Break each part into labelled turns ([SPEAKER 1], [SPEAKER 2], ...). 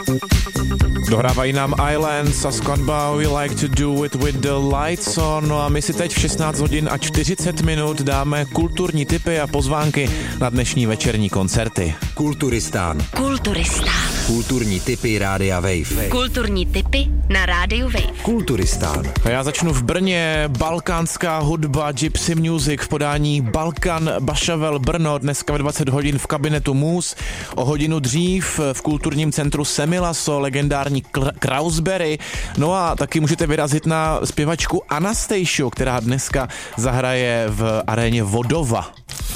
[SPEAKER 1] Dohrávají nám Islands a skladba We Like to Do It With The Lights On. No a my si teď v 16 hodin a 40 minut dáme kulturní tipy a pozvánky na dnešní večerní koncerty.
[SPEAKER 2] Kulturistán.
[SPEAKER 3] Kulturistán.
[SPEAKER 2] Kulturní tipy Rádia Wave.
[SPEAKER 3] Kulturní tipy na Rádiu Wave.
[SPEAKER 2] Kulturistán.
[SPEAKER 1] A já začnu v Brně. Balkánská hudba Gypsy Music v podání Balkan Bašavel Brno dneska ve 20 hodin v kabinetu Mus. O hodinu dřív v kulturním centru Semilaso legendární Krausberry. No a taky můžete vyrazit na zpěvačku Anastasiu, která dneska zahraje v aréně Vodova.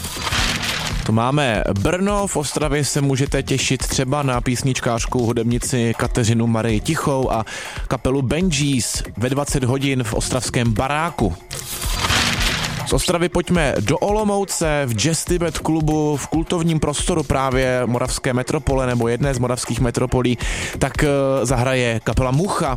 [SPEAKER 1] To máme Brno, v Ostravě se můžete těšit třeba na písničkářku hudebnici Kateřinu Marii Tichou a kapelu Benjis ve 20 hodin v ostravském Baráku. Z Ostravy pojďme do Olomouce v Jazz Tibet klubu v kultovním prostoru právě moravské metropole nebo jedné z moravských metropolí, tak zahraje kapela Mucha.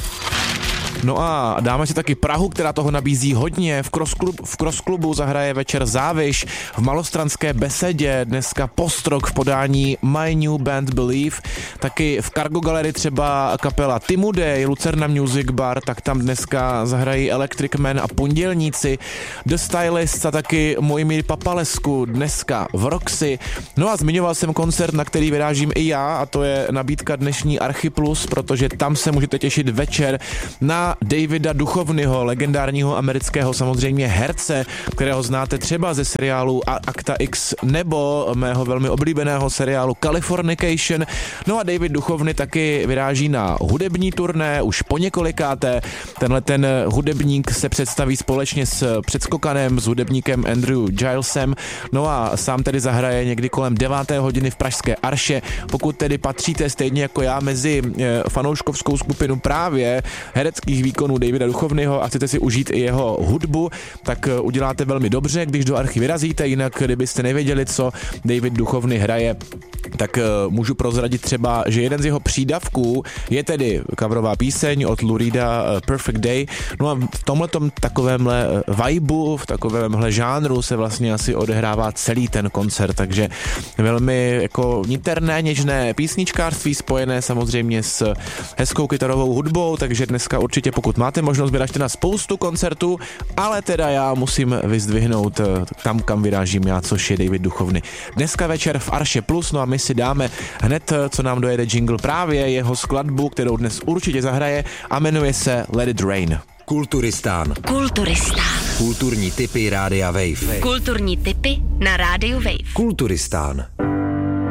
[SPEAKER 1] No a dáme si taky Prahu, která toho nabízí hodně. V Cross klubu zahraje večer Záviš, v Malostranské besedě dneska Postrok v podání My New Band Believe, taky v Cargo Gallery třeba kapela Timudej, Lucerna Music Bar, tak tam dneska zahrají Electric Man a Pondělníci, The Stylists a taky Mojmír Papalesku dneska v Roxy. No a zmiňoval jsem koncert, na který vyrážím i já, a to je nabídka dnešní Archiplus, protože tam se můžete těšit večer na Davida Duchovnyho, legendárního amerického samozřejmě herce, kterého znáte třeba ze seriálu Akta X nebo mého velmi oblíbeného seriálu Californication. No a David Duchovny taky vyráží na hudební turné už po několikáté. Tenhle ten hudebník se představí společně s předskokanem, s hudebníkem Andrew Gilesem. No a sám tedy zahraje někdy kolem 9. hodiny v pražské Arše. Pokud tedy patříte stejně jako já mezi fanouškovskou skupinu právě hereckých výkonů Davida Duchovnyho a chcete si užít i jeho hudbu, tak uděláte velmi dobře, když do Archy vyrazíte, jinak kdybyste nevěděli, co David Duchovny hraje, tak můžu prozradit třeba, že jeden z jeho přídavků je tedy coverová píseň od Lou Reeda Perfect Day. No a v tomhletom takovémhle vibeu, v takovémhle žánru se vlastně asi odehrává celý ten koncert, takže velmi jako niterné, něžné písničkářství spojené samozřejmě s hezkou kytarovou hudbou, takže dneska určitě, pokud máte možnost, vyražte na spoustu koncertů, ale teda já musím vyzdvihnout tam, kam vyrážím já, což je David Duchovny. Dneska večer v Arše Plus, no a my si dáme hned, co nám dojede jingle, právě jeho skladbu, kterou dnes určitě zahraje a jmenuje se Let It Rain.
[SPEAKER 2] Kulturistán.
[SPEAKER 3] Kulturistán.
[SPEAKER 2] Kulturní tipy Rádia Wave.
[SPEAKER 3] Kulturní tipy na Rádiu Wave.
[SPEAKER 2] Kulturistán.